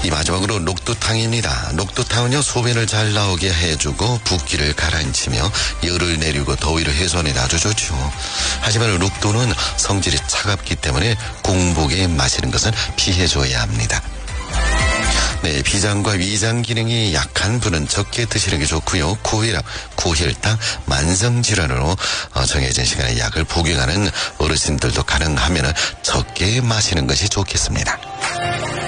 이 마지막으로 녹두탕입니다. 녹두탕은요, 소변을 잘 나오게 해주고 붓기를 가라앉히며 열을 내리고 더위를 해소하는 데 아주 좋죠. 하지만 녹두는 성질이 차갑기 때문에 공복에 마시는 것은 피해줘야 합니다. 네, 비장과 위장 기능이 약한 분은 적게 드시는 게 좋고요. 고혈압, 고혈당, 만성질환으로 정해진 시간에 약을 복용하는 어르신들도 가능하면 적게 마시는 것이 좋겠습니다.